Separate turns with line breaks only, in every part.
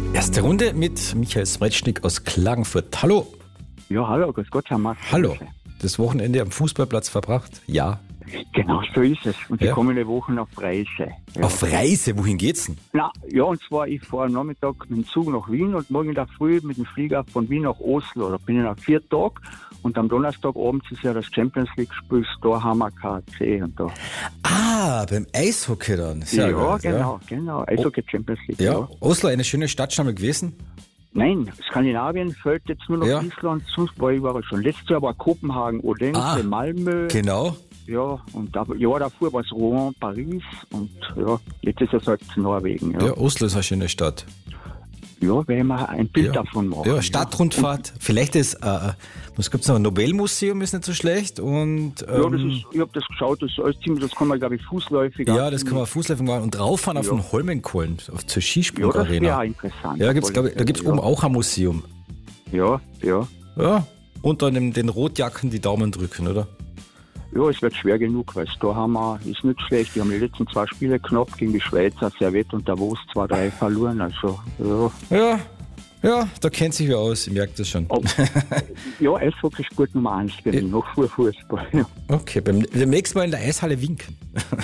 Erste Runde mit Michael Smretschnik aus Klagenfurt. Hallo.
Ja, hallo, grüß Gott, Herr Max.
Hallo. Das Wochenende am Fußballplatz verbracht? Ja.
Genau, so ist es. Und die
Ja.
kommende Woche auf Reise. Ja.
Auf Reise? Wohin geht's denn?
Ja, und zwar, ich fahre am Nachmittag mit dem Zug nach Wien und morgen in der Früh mit dem Flieger von Wien nach Oslo. Da bin ich nach 4 Tagen. Und am Donnerstagabend ist ja das Champions League-Spiel Storhammer KC. Und da.
Ah, beim Eishockey dann. Sehr
Ja,
gut,
genau. Eishockey Champions League.
Ja. Oslo, eine schöne Stadt schon mal gewesen?
Nein, Skandinavien fällt jetzt nur noch
Ja.
Island, sonst war ich überall schon. Letztes Jahr war Kopenhagen, Odense, Malmö.
Genau.
Ja, und Jahr davor war es Rouen, Paris und ja, jetzt ist es halt Norwegen.
Ja, Oslo ist eine schöne Stadt.
Ja, werden wir mal ein Bild
Ja.
davon machen.
Ja, Stadtrundfahrt. Vielleicht ist, was gibt's noch? Ein Nobelmuseum ist nicht so schlecht. Und,
Ja, ich habe das geschaut, das ist alles ziemlich, das kann man, glaube ich, fußläufig.
ja, das kann man fußläufig machen. Und rauffahren auf den Holmenkollen, zur
Ja, das
Skisprungarena.
wäre interessant.
Ja, da gibt's oben auch ein Museum.
Ja.
Ja. Und dann den Rotjacken die Daumen drücken, oder?
Ja, es wird schwer genug, weil Storhammer ist nicht schlecht. Die haben die letzten 2 Spiele knapp gegen die Schweizer Servette und Davos 2-3 verloren. Also, ja.
Ja, da kennt sich wer aus, ich merke das schon.
Ja, Eishockey ist gut Nummer 1 für mich, noch vor Fußball. Ja.
Okay, beim nächsten Mal in der Eishalle winken.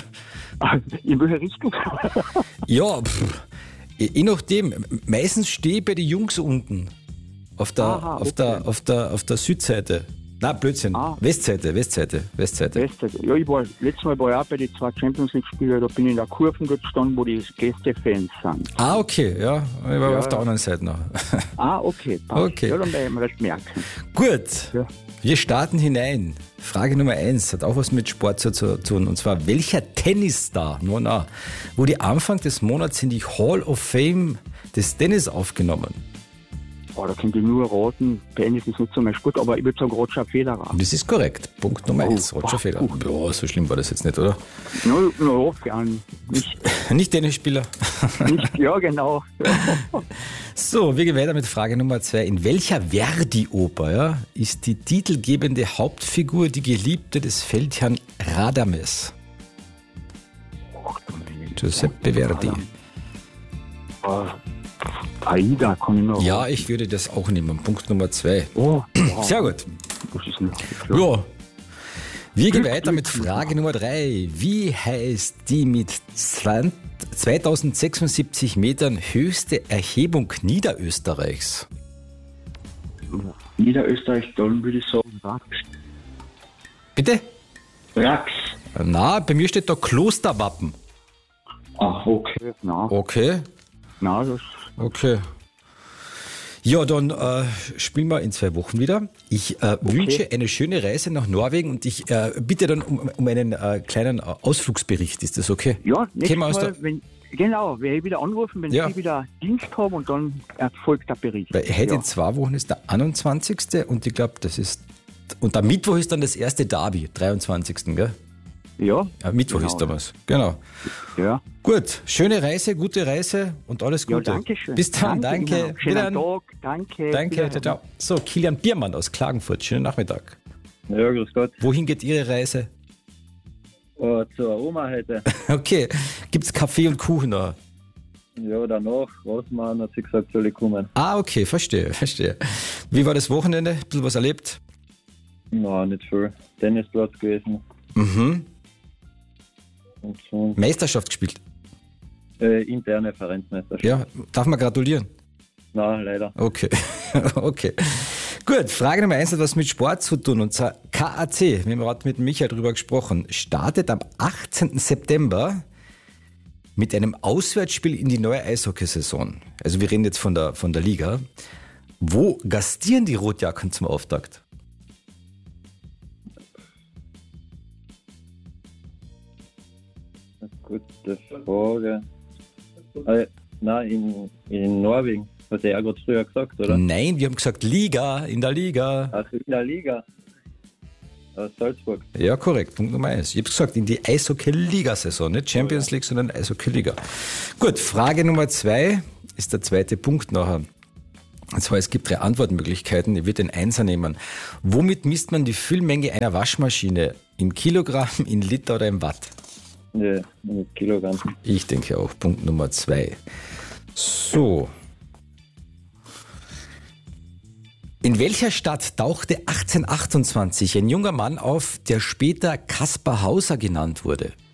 In welche Richtung?
Ja, je nachdem. Meistens stehe ich bei den Jungs unten. Auf der Südseite. Nein, Blödsinn. Westseite.
Ja, letztes Mal war ich auch bei den 2 Champions League-Spielen, da bin ich in der Kurve dort gestanden, wo die Gästefans sind.
Ah, okay, ja. Ich war auf der anderen Seite noch.
Okay, passt.
Okay.
Ja, dann werden wir das merken.
Gut,
Ja.
wir starten hinein. Frage Nummer 1 hat auch was mit Sport zu tun. Und zwar, welcher Tennisstar wurde Anfang des Monats in die Hall of Fame des Tennis aufgenommen?
Da könnte ich nur raten, Tennis ist nicht so mein Sport, aber ich würde sagen Roger Federer.
Das ist korrekt. Punkt Nummer 1, Roger Federer. Ja, so schlimm war das jetzt nicht, oder?
No, gern.
Nicht Tennisspieler.
Nicht, ja, genau.
So, wir gehen weiter mit Frage Nummer 2. In welcher Verdi-Oper ist die titelgebende Hauptfigur die Geliebte des Feldherrn Radames? Giuseppe Verdi.
Aida kann ich noch.
Ja, ich würde das auch nehmen. Punkt Nummer 2.
Oh,
Sehr gut.
das ist nicht.
Ja. Wir gehen weiter mit Frage Nummer 3. Wie heißt die mit 2076 Metern höchste Erhebung Niederösterreichs?
Niederösterreich, dann würde ich sagen Rax.
Bitte?
Rax.
Na, bei mir steht da Klosterwappen.
Okay.
Okay.
Das.
Okay. Ja, dann spielen wir in 2 Wochen wieder. Ich wünsche eine schöne Reise nach Norwegen und ich bitte dann um einen kleinen Ausflugsbericht. Ist das okay?
Ja, nächstes
Mal,
werde ich wieder anrufen, wenn
Ja.
Sie wieder Dienst haben und dann erfolgt der Bericht.
Weil heute in 2 Wochen ist der 21. und ich glaube, und der Mittwoch ist dann das erste Derby, 23. Gell?
Ja.
Mittwoch
Genau.
ist damals. Genau.
Ja.
Gut, schöne Reise, gute Reise und alles
Ja,
Gute.
danke schön.
Bis dann, danke.
Ihnen auch. Schönen Tag, danke.
Danke, ciao, ciao. So, Kilian Biermann aus Klagenfurt, schönen Nachmittag.
Ja, grüß Gott.
Wohin geht Ihre Reise?
Zur Oma heute.
Okay, gibt's Kaffee und Kuchen da?
Ja, danach, Rossmann hat sie gesagt, soll ich kommen.
Ah, okay, verstehe. Wie war das Wochenende? Ein bisschen was erlebt?
Nein, nicht viel. Tennisplatz gewesen.
Mhm.
Und so.
Meisterschaft gespielt?
Interne Vereinsmeisterschaft.
Ja, darf man gratulieren?
Nein, leider.
Okay, okay. Gut, Frage Nummer 1 hat was mit Sport zu tun. Und zwar KAC, wir haben gerade mit Michael drüber gesprochen, startet am 18. September mit einem Auswärtsspiel in die neue Eishockeysaison. Also wir reden jetzt von der Liga. Wo gastieren die Rotjacken zum Auftakt?
Gute Frage. Nein, in Norwegen. Hat er ja gerade früher gesagt, oder?
Nein, wir haben gesagt Liga, in der Liga.
Ach, in der Liga. Aus Salzburg.
Ja, korrekt. Punkt Nummer 1. Ich habe gesagt, in die Eishockey-Liga-Saison, nicht Champions League, sondern Eishockey-Liga. Gut, Frage Nummer 2 ist der zweite Punkt nachher. Und zwar, es gibt 3 Antwortmöglichkeiten. Ich würde den Einser nehmen. Womit misst man die Füllmenge einer Waschmaschine? In Kilogramm, in Liter oder in Watt?
Ja, mit Kilogramm.
Ich denke auch. Punkt Nummer 2. So. In welcher Stadt tauchte 1828 ein junger Mann auf, der später Kaspar Hauser genannt wurde?